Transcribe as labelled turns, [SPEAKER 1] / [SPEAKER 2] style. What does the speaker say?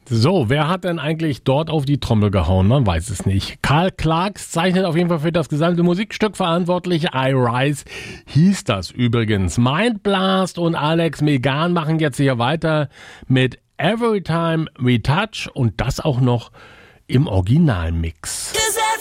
[SPEAKER 1] So, wer hat denn eigentlich dort auf die Trommel gehauen? Man weiß es nicht. Karl Clarks zeichnet auf jeden Fall für das gesamte Musikstück verantwortlich. I Rise hieß das übrigens. Mind Blast und Alex Megan machen jetzt hier weiter mit Every Time We Touch und das auch noch im Originalmix.